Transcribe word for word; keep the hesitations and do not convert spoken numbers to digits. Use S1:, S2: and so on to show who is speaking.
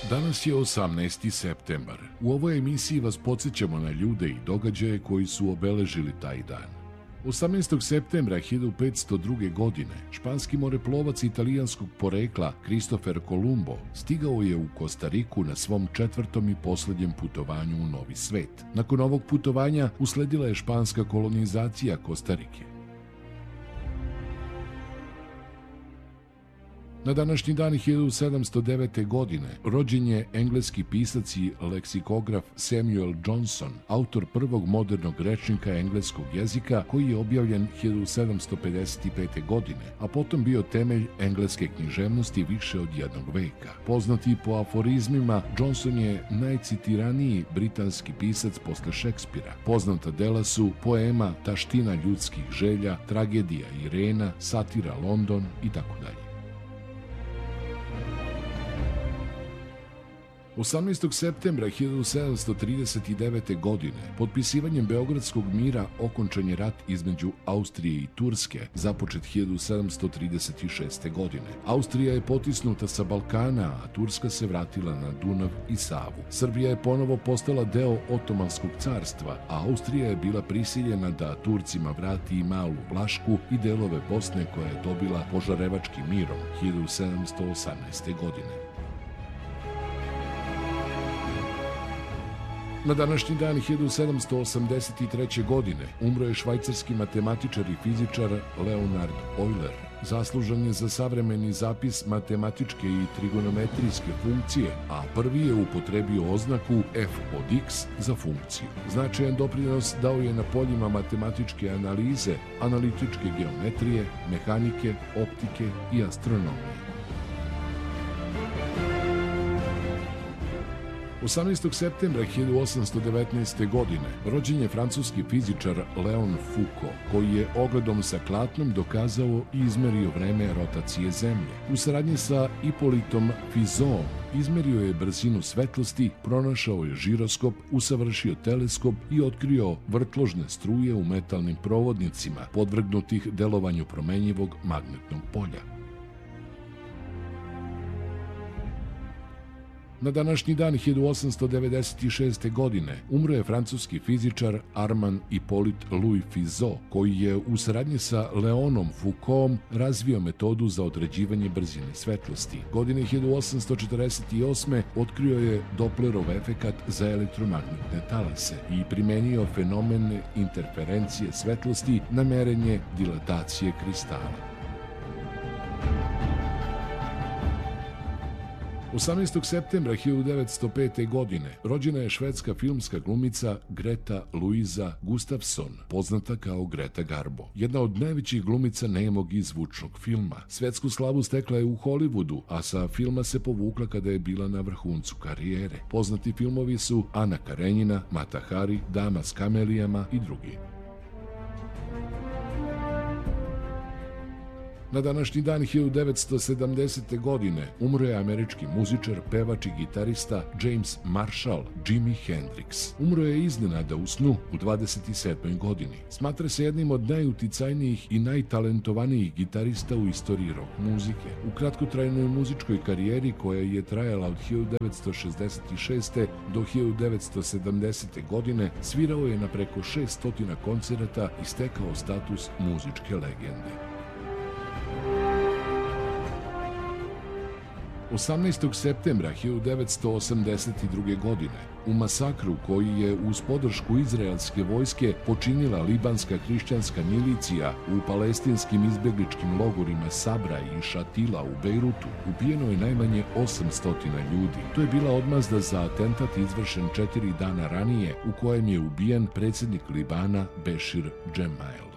S1: Danas je osamnaesti septembar. U ovoj emisiji vas podsjećamo na ljude i događaje koji su obeležili taj dan. osamnaestog septembra hiljadu petsto druge. godine španski moreplovac italijanskog porekla Kristofer Kolumbo stigao je u Kostariku na svom četvrtom i posljednjem putovanju u Novi svet. Nakon ovog putovanja usledila je španska kolonizacija Kostarike. Na današnji dan hiljadu sedamsto devete. godine rođen je engleski pisac i leksikograf Samuel Johnson, autor prvog modernog rečnika engleskog jezika koji je objavljen hiljadu sedamsto pedeset pete. godine, a potom bio temelj engleske književnosti više od jednog veka. Poznati po aforizmima, Johnson je najcitiraniji britanski pisac posle Šekspira. Poznata dela su poema Taština ljudskih želja, Tragedija Irena, Satira London i tako dalje. osamnaestog septembra hiljadu sedamsto trideset devete. godine potpisivanjem Beogradskog mira okončan je rat između Austrije i Turske, započet hiljadu sedamsto trideset šeste. godine. Austrija je potisnuta sa Balkana, a Turska se vratila na Dunav i Savu. Srbija je ponovo postala deo Otomanskog carstva, a Austrija je bila prisiljena da Turcima vrati i Malu Vlašku i delove Bosne koje je dobila Požarevačkim mirom hiljadu sedamsto osamnaeste. godine. Na današnji dan hiljadu sedamsto osamdeset treće. godine umro je švajcarski matematičar i fizičar Leonhard Euler. Zaslužan je za savremeni zapis matematičke i trigonometrijske funkcije, a prvi je upotrebio oznaku f od x za funkciju. Značajan doprinos dao je na poljima matematičke analize, analitičke geometrije, mehanike, optike i astronomije. osamnaestog septembra hiljadu osamsto devetnaeste. godine rođen je francuski fizičar Leon Foucault, koji je ogledom sa klatnom dokazao i izmerio vreme rotacije Zemlje. U saradnji sa Hippolytom Fizeauom izmerio je brzinu svetlosti, pronašao je žiroskop, usavršio teleskop i otkrio vrtložne struje u metalnim provodnicima, podvrgnutih delovanju promenjivog magnetnog polja. Na današnji dan hiljadu osamsto devedeset šeste. godine umro je francuski fizičar Armand Hippolyte Louis Fizeau, koji je u saradnji sa Leonom Foucaultom razvio metodu za određivanje brzine svetlosti. Godine hiljadu osamsto četrdeset osme. otkrio je Dopplerov efekat za elektromagnetne talase i primenio fenomen interferencije svetlosti na merenje dilatacije kristala. osamnaestog septembra hiljadu devetsto pete. godine rođena je švedska filmska glumica Greta Luisa Gustafsson, poznata kao Greta Garbo. Jedna od najvećih glumica nemog i zvučnog filma. Svetsku slavu stekla je u Hollywoodu, a sa filma se povukla kada je bila na vrhuncu karijere. Poznati filmovi su Ana Karenjina, Mata Hari, Dama s kamelijama i drugi. Na današnji dan hiljadu devetsto sedamdesete. godine umro je američki muzičar, pevač i gitarista James Marshall Jimi Hendrix. Umro je iznenada u snu u dvadeset sedmoj. godini. Smatra se jednim od najuticajnijih i najtalentovanijih gitarista u istoriji rock muzike. U kratkotrajnoj muzičkoj karijeri koja je trajala od hiljadu devetsto šezdeset šeste. do hiljadu devetsto sedamdesete. godine svirao je na preko šesto koncerata i stekao status muzičke legende. osamnaestog septembra hiljadu devetsto osamdeset druge. godine u masakru koji je uz podršku izraelske vojske počinila libanska hrišćanska milicija u palestinskim izbegličkim logorima Sabra i Šatila u Bejrutu ubijeno je najmanje osamsto ljudi. To je bila odmazda za atentat izvršen četiri dana ranije u kojem je ubijen predsjednik Libana Bešir Džemail.